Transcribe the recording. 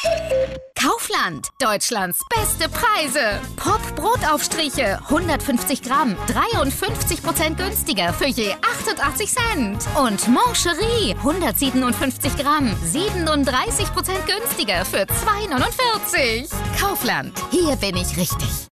Kaufland, Deutschlands beste Preise. Pop Brotaufstriche, 150 Gramm, 53% günstiger für je 88 Cent. Und Mancherie, 157 Gramm, 37% günstiger für 2,49. Kaufland, hier bin ich richtig.